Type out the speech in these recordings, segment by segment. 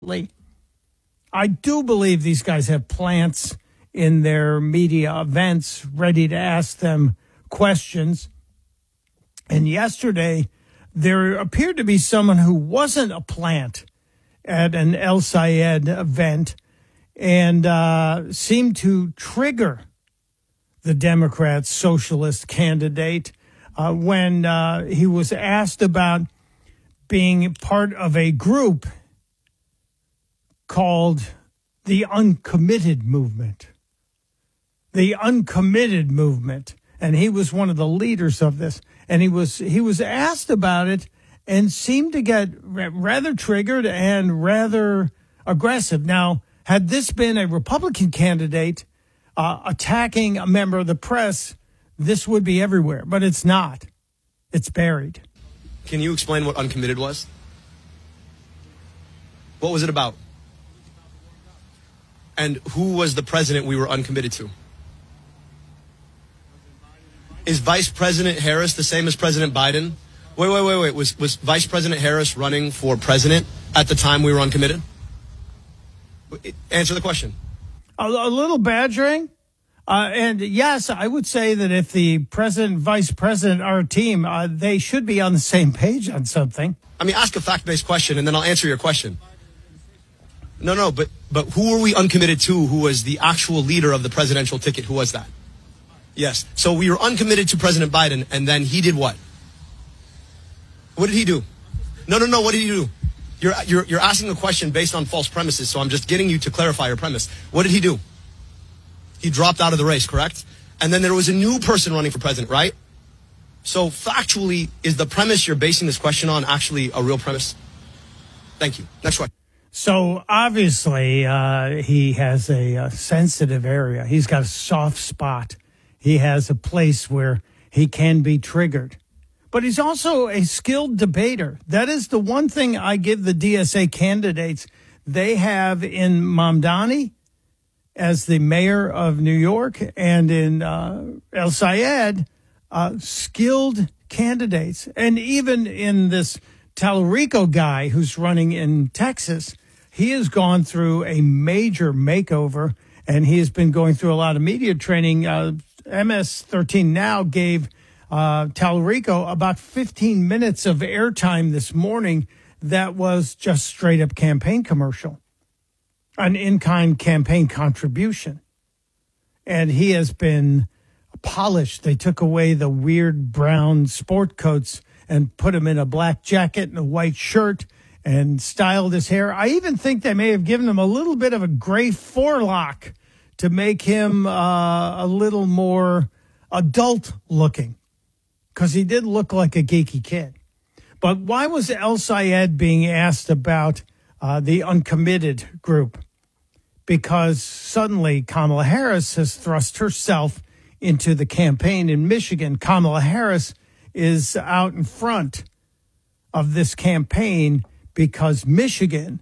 I do believe these guys have plants in their media events ready to ask them questions. And yesterday, there appeared to be someone who wasn't a plant at an El Sayed event and seemed to trigger the Democrat socialist candidate when he was asked about being part of a group called the Uncommitted Movement. The Uncommitted Movement. And he was one of the leaders of this. And he was asked about it and seemed to get rather triggered and rather aggressive. Now, had this been a Republican candidate attacking a member of the press, this would be everywhere. But it's not. It's buried. Can you explain what Uncommitted was? What was it about? And who was the president we were uncommitted to? Is Vice President Harris the same as President Biden? Wait. Was Vice President Harris running for president at the time we were uncommitted? Answer the question. A little badgering. And yes, I would say that if the president, vice president are a team, they should be on the same page on something. I mean, ask a fact-based question and then I'll answer your question. No, but who were we uncommitted to? Who was the actual leader of the presidential ticket? Who was that? Yes. So we were uncommitted to President Biden, and then he did what? What did he do? No. What did he do? You're asking a question based on false premises, so I'm just getting you to clarify your premise. What did he do? He dropped out of the race, correct? And then there was a new person running for president, right? So factually, is the premise you're basing this question on actually a real premise? Thank you. Next question. So obviously, he has a sensitive area. He's got a soft spot. He has a place where he can be triggered. But he's also a skilled debater. That is the one thing I give the DSA candidates. They have in Mamdani as the mayor of New York and in El Sayed, skilled candidates. And even in this Tallarico guy who's running in Texas, he has gone through a major makeover, and he has been going through a lot of media training. MS-13 Now gave Tallarico about 15 minutes of airtime this morning that was just straight-up campaign commercial, an in-kind campaign contribution. And he has been polished. They took away the weird brown sport coats and put him in a black jacket and a white shirt and styled his hair. I even think they may have given him a little bit of a gray forelock to make him a little more adult looking, because he did look like a geeky kid. But why was El Sayed being asked about the Uncommitted group? Because suddenly Kamala Harris has thrust herself into the campaign in Michigan. Kamala Harris is out in front of this campaign because Michigan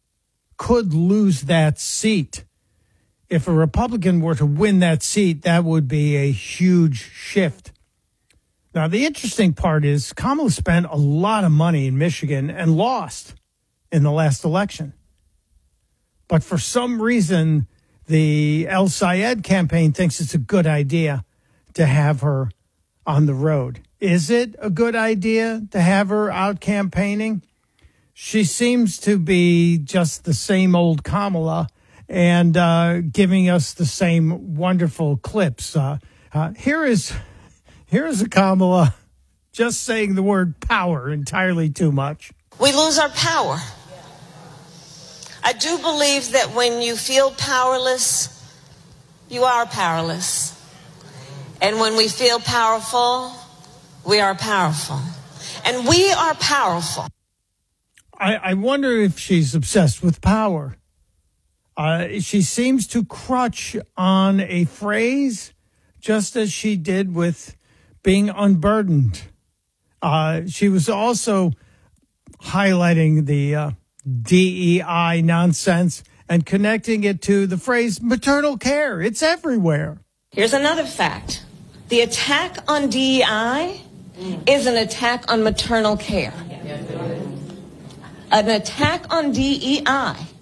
could lose that seat. If a Republican were to win that seat, that would be a huge shift. Now, the interesting part is Kamala spent a lot of money in Michigan and lost in the last election. But for some reason, the El Sayed campaign thinks it's a good idea to have her on the road. Is it a good idea to have her out campaigning? She seems to be just the same old Kamala and giving us the same wonderful clips. Here is a Kamala just saying the word power entirely too much. We lose our power. I do believe that when you feel powerless, you are powerless. And when we feel powerful, we are powerful. And we are powerful. I wonder if she's obsessed with power. She seems to crutch on a phrase just as she did with being unburdened. She was also highlighting the DEI nonsense and connecting it to the phrase maternal care. It's everywhere. Here's another fact. The attack on DEI is an attack on maternal care. an attack on DEI